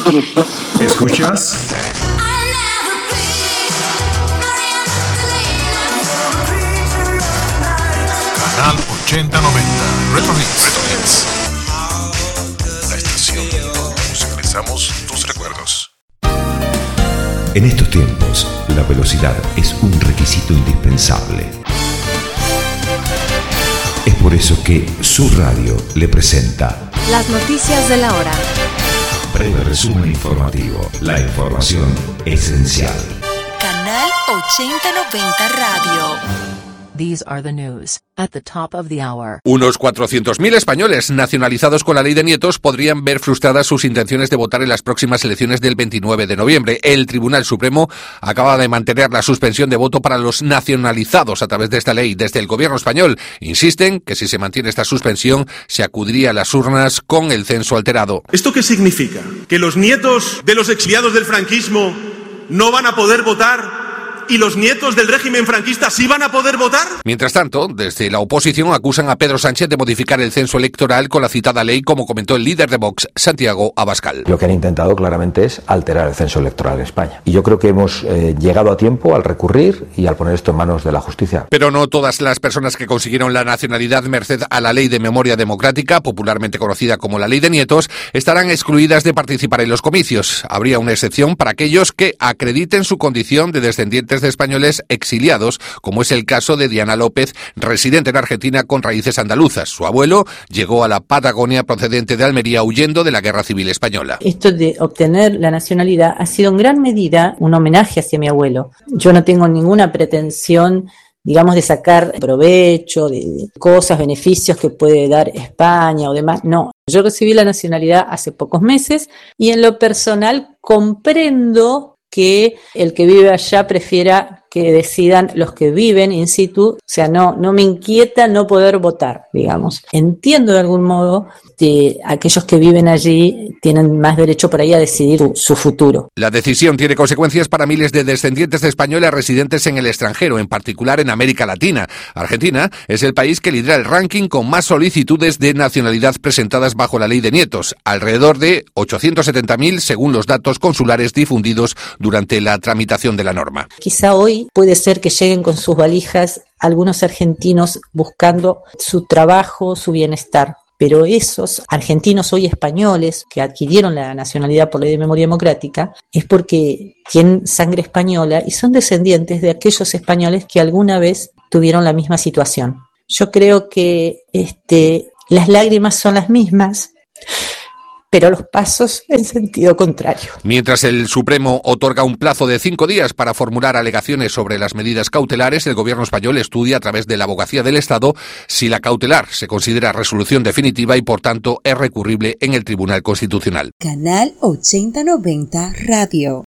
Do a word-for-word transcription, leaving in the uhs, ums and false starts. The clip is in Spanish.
¿Escuchas? Canal ochenta noventa Retro Hits. Retro Hits. La estación donde musicalizamos tus recuerdos. En estos tiempos, la velocidad es un requisito indispensable. Es por eso que su radio le presenta las noticias de la hora. Breve resumen informativo. La información esencial. Canal ochenta noventa Radio. These are the news at the top of the hour. Unos cuatrocientos mil españoles nacionalizados con la ley de nietos podrían ver frustradas sus intenciones de votar en las próximas elecciones del veintinueve de noviembre. El Tribunal Supremo acaba de mantener la suspensión de voto para los nacionalizados a través de esta ley. Desde el gobierno español insisten que si se mantiene esta suspensión se acudiría a las urnas con el censo alterado. ¿Esto qué significa? ¿Que los nietos de los exiliados del franquismo no van a poder votar? ¿Y los nietos del régimen franquista sí van a poder votar? Mientras tanto, desde la oposición acusan a Pedro Sánchez de modificar el censo electoral con la citada ley, como comentó el líder de Vox, Santiago Abascal. Lo que han intentado claramente es alterar el censo electoral en España. Y yo creo que hemos eh, llegado a tiempo al recurrir y al poner esto en manos de la justicia. Pero no todas las personas que consiguieron la nacionalidad merced a la Ley de Memoria Democrática, popularmente conocida como la Ley de Nietos, estarán excluidas de participar en los comicios. Habría una excepción para aquellos que acrediten su condición de descendientes de españoles exiliados, como es el caso de Diana López, residente en Argentina con raíces andaluzas. Su abuelo llegó a la Patagonia procedente de Almería huyendo de la Guerra Civil Española. Esto de obtener la nacionalidad ha sido en gran medida un homenaje hacia mi abuelo. Yo no tengo ninguna pretensión, digamos, de sacar provecho de cosas, beneficios que puede dar España o demás. No, yo recibí la nacionalidad hace pocos meses y en lo personal comprendo que el que vive allá prefiera que decidan los que viven in situ, o sea, no, no me inquieta no poder votar, digamos. Entiendo de algún modo que aquellos que viven allí tienen más derecho por ahí a decidir su, su futuro. La decisión tiene consecuencias para miles de descendientes de españoles residentes en el extranjero, en particular en América Latina. Argentina es el país que lidera el ranking con más solicitudes de nacionalidad presentadas bajo la ley de nietos, alrededor de ochocientos setenta mil según los datos consulares difundidos durante la tramitación de la norma. Quizá hoy puede ser que lleguen con sus valijas algunos argentinos buscando su trabajo, su bienestar. Pero esos argentinos hoy españoles que adquirieron la nacionalidad por ley de memoria democrática es porque tienen sangre española y son descendientes de aquellos españoles que alguna vez tuvieron la misma situación. Yo creo que este, las lágrimas son las mismas, pero los pasos en sentido contrario. Mientras el Supremo otorga un plazo de cinco días para formular alegaciones sobre las medidas cautelares, el gobierno español estudia a través de la Abogacía del Estado si la cautelar se considera resolución definitiva y por tanto es recurrible en el Tribunal Constitucional. Canal ochenta noventa Radio.